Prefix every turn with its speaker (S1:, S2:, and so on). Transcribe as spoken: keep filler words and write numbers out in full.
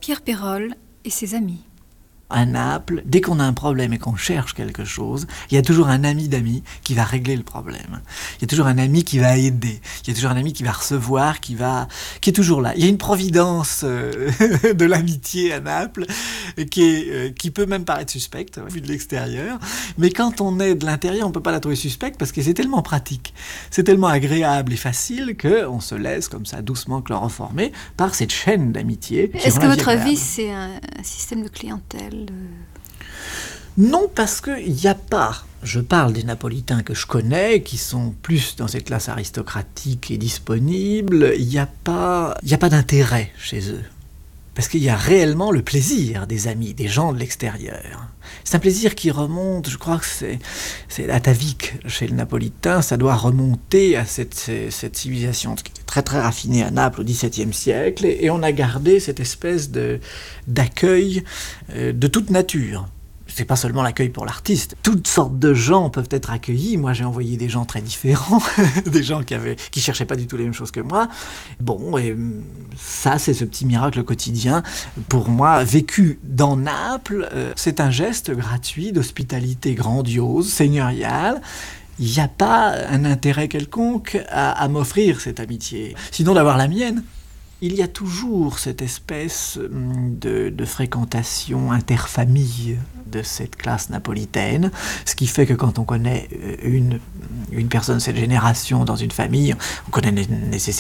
S1: Pierre Perrol et ses amis.
S2: À Naples, dès qu'on a un problème et qu'on cherche quelque chose, il y a toujours un ami d'amis qui va régler le problème. Il y a toujours un ami qui va aider. Il y a toujours un ami qui va recevoir, qui va, qui est toujours là. Il y a une providence euh, de l'amitié à Naples qui est, euh, qui peut même paraître suspecte vu de l'extérieur. Mais quand on est de l'intérieur, on peut pas la trouver suspecte parce que c'est tellement pratique, c'est tellement agréable et facile que on se laisse comme ça doucement chloroformer par cette chaîne d'amitié.
S1: Est-ce que votre vie c'est un, un système de clientèle?
S2: Non, parce qu'il n'y a pas, je parle des Napolitains que je connais, qui sont plus dans cette classe aristocratique et disponible, il n'y a pas, il n'y a pas d'intérêt chez eux. Parce qu'il y a réellement le plaisir des amis, des gens de l'extérieur. C'est un plaisir qui remonte, je crois que c'est, c'est atavique chez le Napolitain, ça doit remonter à cette, cette civilisation qui était très très raffinée à Naples au dix-septième siècle, et, et on a gardé cette espèce de, d'accueil euh, de toute nature. C'est pas seulement l'accueil pour l'artiste. Toutes sortes de gens peuvent être accueillis. Moi, j'ai envoyé des gens très différents, des gens qui avaient, qui cherchaient pas du tout les mêmes choses que moi. Bon, et ça, c'est ce petit miracle quotidien. Pour moi, vécu dans Naples, euh, c'est un geste gratuit d'hospitalité grandiose, seigneuriale. Il n'y a pas un intérêt quelconque à, à m'offrir cette amitié, sinon d'avoir la mienne. Il y a toujours cette espèce de, de fréquentation interfamille de cette classe napolitaine, ce qui fait que quand on connaît une, une personne de cette génération dans une famille, on connaît nécessairement